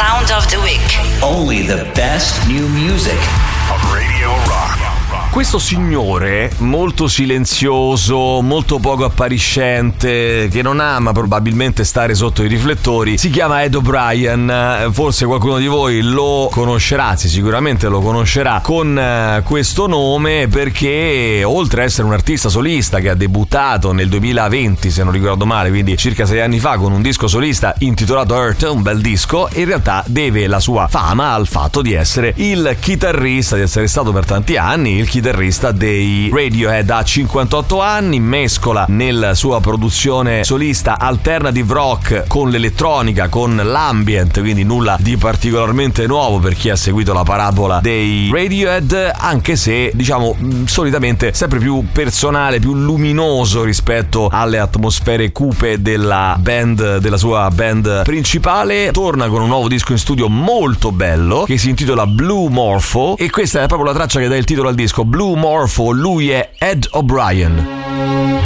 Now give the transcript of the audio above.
Sound of the Week. Only the best new music on Radio Rock. Questo signore molto silenzioso, molto poco appariscente, che non ama probabilmente stare sotto i riflettori, si chiama Ed O'Brien. Forse qualcuno di voi lo conoscerà, anzi sicuramente lo conoscerà con questo nome, perché oltre a essere un artista solista che ha debuttato nel 2020, se non ricordo male, quindi circa 6 anni fa, con un disco solista intitolato Earth, un bel disco, in realtà deve la sua fama al fatto di essere il chitarrista, di essere stato per tanti anni il chitarrista dei Radiohead. Ha 58 anni, mescola nella sua produzione solista alternative rock con l'elettronica, con l'ambient, quindi nulla di particolarmente nuovo per chi ha seguito la parabola dei Radiohead, anche se diciamo solitamente sempre più personale, più luminoso rispetto alle atmosfere cupe della band, della sua band principale. Torna con un nuovo disco in studio molto bello che si intitola Blue Morpho, e questa è proprio la traccia che dà il titolo al disco, Blue Morpho. Lui è Ed O'Brien.